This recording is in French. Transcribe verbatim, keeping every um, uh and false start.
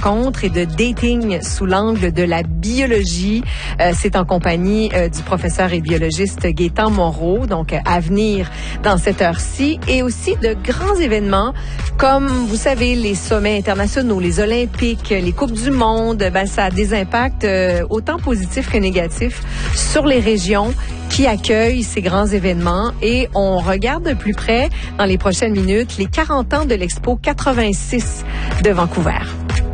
rencontres et de dating sous l'angle de la biologie. Euh, c'est en compagnie euh, du professeur et biologiste Gaétan Moreau, donc euh, à venir dans cette heure-ci, et aussi de grands événements comme, vous savez, les sommets internationaux, les Olympiques, les Coupes du Monde. Ben, ça a des impacts euh, autant positifs que négatifs sur les régions qui accueillent ces grands événements. Et on regarde de plus près, dans les prochaines minutes, les quarante ans de l'Expo quatre-vingt-six de Vancouver.